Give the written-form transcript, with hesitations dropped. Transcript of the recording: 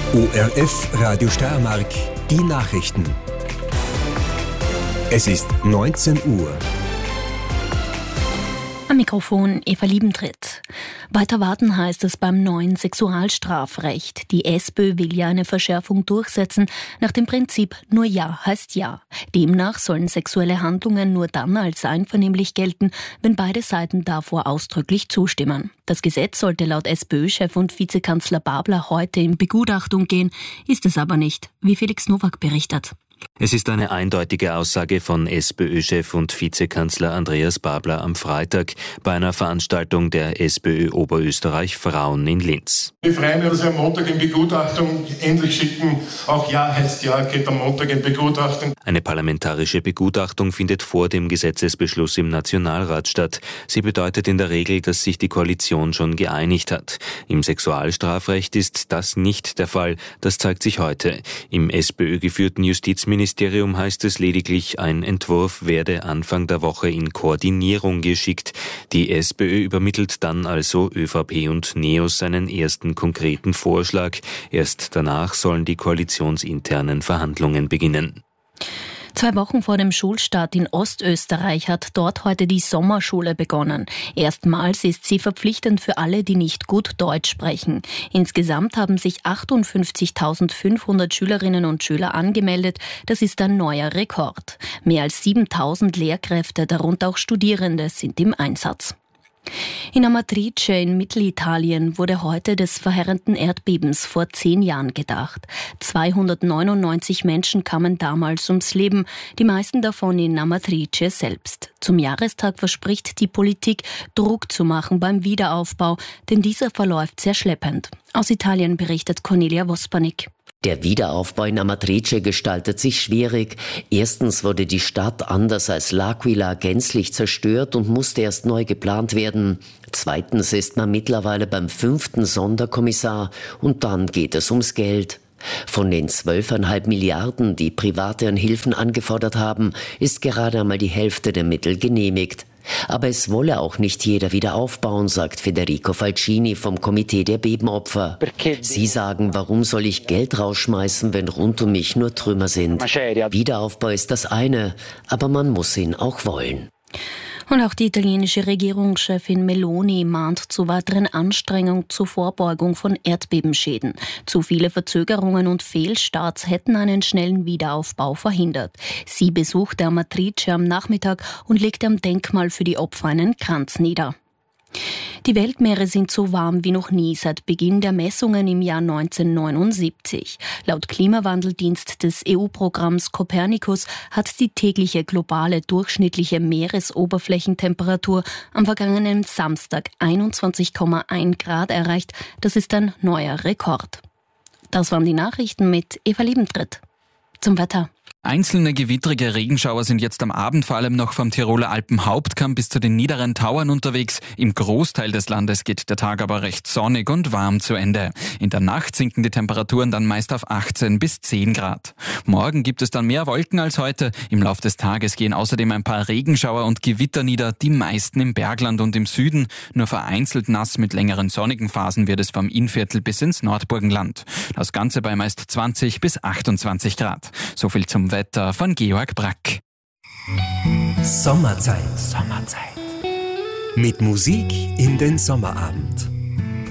ORF Radio Steiermark, die Nachrichten. Es ist 19 Uhr. Am Mikrofon Eva Liebentritt. Weiter warten heißt es beim neuen Sexualstrafrecht. Die SPÖ will ja eine Verschärfung durchsetzen nach dem Prinzip nur Ja heißt Ja. Demnach sollen sexuelle Handlungen nur dann als einvernehmlich gelten, wenn beide Seiten davor ausdrücklich zustimmen. Das Gesetz sollte laut SPÖ-Chef und Vizekanzler Babler heute in Begutachtung gehen, ist es aber nicht, wie Felix Nowak berichtet. Es ist eine eindeutige Aussage von SPÖ-Chef und Vizekanzler Andreas Babler am Freitag bei einer Veranstaltung der SPÖ Oberösterreich Frauen in Linz. Wir freuen uns, dass wir am Montag in Begutachtung endlich schicken. Auch Ja heißt Ja, geht am Montag in Begutachtung. Eine parlamentarische Begutachtung findet vor dem Gesetzesbeschluss im Nationalrat statt. Sie bedeutet in der Regel, dass sich die Koalition schon geeinigt hat. Im Sexualstrafrecht ist das nicht der Fall. Das zeigt sich heute. Im SPÖ-geführten Justizministerium heißt es lediglich, ein Entwurf werde Anfang der Woche in Koordinierung geschickt. Die SPÖ übermittelt dann also ÖVP und NEOS seinen ersten konkreten Vorschlag. Erst danach sollen die koalitionsinternen Verhandlungen beginnen. 2 Wochen vor dem Schulstart in Ostösterreich hat dort heute die Sommerschule begonnen. Erstmals ist sie verpflichtend für alle, die nicht gut Deutsch sprechen. Insgesamt haben sich 58.500 Schülerinnen und Schüler angemeldet. Das ist ein neuer Rekord. Mehr als 7.000 Lehrkräfte, darunter auch Studierende, sind im Einsatz. In Amatrice in Mittelitalien wurde heute des verheerenden Erdbebens vor 10 Jahren gedacht. 299 Menschen kamen damals ums Leben, die meisten davon in Amatrice selbst. Zum Jahrestag verspricht die Politik, Druck zu machen beim Wiederaufbau, denn dieser verläuft sehr schleppend. Aus Italien berichtet Cornelia Vospanik. Der Wiederaufbau in Amatrice gestaltet sich schwierig. Erstens wurde die Stadt anders als L'Aquila gänzlich zerstört und musste erst neu geplant werden. Zweitens ist man mittlerweile beim 5. Sonderkommissar und dann geht es ums Geld. Von den 12,5 Milliarden, die Private an Hilfen angefordert haben, ist gerade einmal die Hälfte der Mittel genehmigt. Aber es wolle auch nicht jeder wieder aufbauen, sagt Federico Falcini vom Komitee der Bebenopfer. Sie sagen, warum soll ich Geld rausschmeißen, wenn rund um mich nur Trümmer sind? Wiederaufbau ist das eine, aber man muss ihn auch wollen. Und auch die italienische Regierungschefin Meloni mahnt zu weiteren Anstrengungen zur Vorbeugung von Erdbebenschäden. Zu viele Verzögerungen und Fehlstarts hätten einen schnellen Wiederaufbau verhindert. Sie besuchte Amatrice am Nachmittag und legte am Denkmal für die Opfer einen Kranz nieder. Die Weltmeere sind so warm wie noch nie seit Beginn der Messungen im Jahr 1979. Laut Klimawandeldienst des EU-Programms Copernicus hat die tägliche globale durchschnittliche Meeresoberflächentemperatur am vergangenen Samstag 21,1 Grad erreicht. Das ist ein neuer Rekord. Das waren die Nachrichten mit Eva Liebentritt. Zum Wetter. Einzelne gewittrige Regenschauer sind jetzt am Abend vor allem noch vom Tiroler Alpenhauptkamm bis zu den niederen Tauern unterwegs. Im Großteil des Landes geht der Tag aber recht sonnig und warm zu Ende. In der Nacht sinken die Temperaturen dann meist auf 18 bis 10 Grad. Morgen gibt es dann mehr Wolken als heute. Im Lauf des Tages gehen außerdem ein paar Regenschauer und Gewitter nieder, die meisten im Bergland und im Süden. Nur vereinzelt nass mit längeren sonnigen Phasen wird es vom Innviertel bis ins Nordburgenland. Das Ganze bei meist 20 bis 28 Grad. So viel zum Wetter von Georg Brack. Sommerzeit. Mit Musik in den Sommerabend.